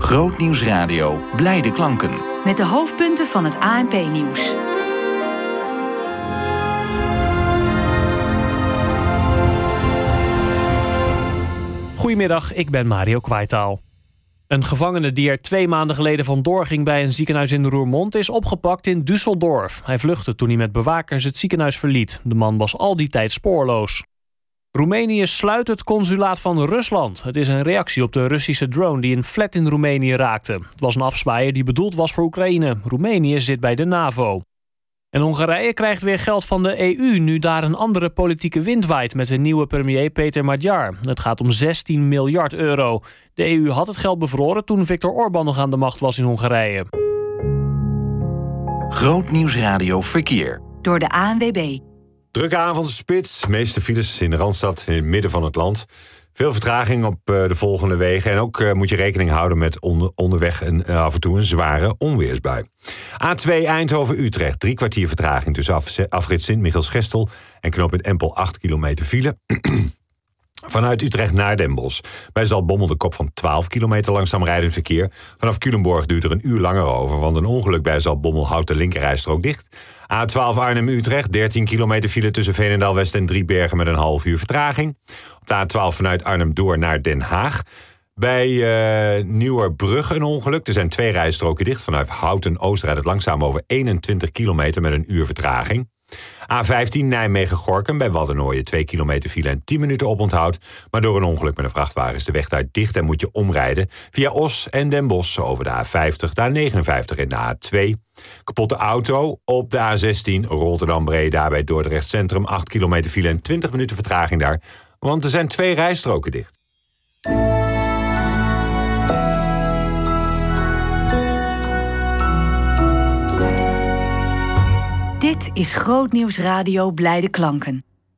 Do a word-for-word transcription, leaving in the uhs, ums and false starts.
Grootnieuws Radio, blijde klanken. Met de hoofdpunten van het A N P-nieuws. Goedemiddag, ik ben Mario Kwaitaal. Een gevangene die er twee maanden geleden vandoor ging bij een ziekenhuis in Roermond is opgepakt in Düsseldorf. Hij vluchtte toen hij met bewakers het ziekenhuis verliet. De man was al die tijd spoorloos. Roemenië sluit het consulaat van Rusland. Het is een reactie op de Russische drone die een flat in Roemenië raakte. Het was een afzwaaier die bedoeld was voor Oekraïne. Roemenië zit bij de NAVO. En Hongarije krijgt weer geld van de E U... nu daar een andere politieke wind waait met de nieuwe premier Peter Magyar. Het gaat om zestien miljard euro. De E U had het geld bevroren toen Viktor Orbán nog aan de macht was in Hongarije. Grootnieuws Radio Verkeer. Door de A N W B. Drukke avondspits, meeste files in de Randstad in het midden van het land. Veel vertraging op de volgende wegen. En ook uh, moet je rekening houden met onder, onderweg een, uh, af en toe een zware onweersbui. A twee Eindhoven-Utrecht, drie kwartier vertraging tussen af, afrit Sint-Michiels-Gestel en knooppunt Empel acht kilometer file. Vanuit Utrecht naar Den Bosch. Bij Zaltbommel de kop van twaalf kilometer langzaam rijdend verkeer. Vanaf Culemborg duurt er een uur langer over, want een ongeluk bij Zaltbommel houdt de linkerrijstrook dicht. A twaalf Arnhem-Utrecht, dertien kilometer file tussen Veenendaal-West en Driebergen met een half uur vertraging. Op de A twaalf vanuit Arnhem door naar Den Haag. Bij uh, Nieuwerbrug een ongeluk. Er zijn twee rijstroken dicht. Vanuit Houten-Oost rijdt het langzaam over eenentwintig kilometer met een uur vertraging. A vijftien Nijmegen-Gorinchem bij Waddenooien twee kilometer file en tien minuten oponthoud. Maar door een ongeluk met een vrachtwagen is de weg daar dicht en moet je omrijden via Os en Den Bosch over de A vijftig, de A negenenvijftig en de A twee. Kapotte auto op de A zestien Rotterdam-Breda bij Dordrecht Centrum acht kilometer file en twintig minuten vertraging daar. Want er zijn twee rijstroken dicht. Dit is Grootnieuws Radio Blijde Klanken.